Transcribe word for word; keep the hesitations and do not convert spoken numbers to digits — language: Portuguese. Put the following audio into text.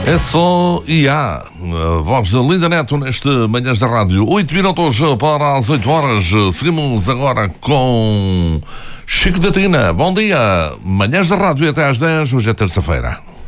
É só e há. A voz da Linda Neto neste Manhãs da Rádio. Oito minutos para as oito horas. Seguimos agora com Chico da Tina. Bom dia. Manhãs da Rádio até às dez. Hoje é terça-feira.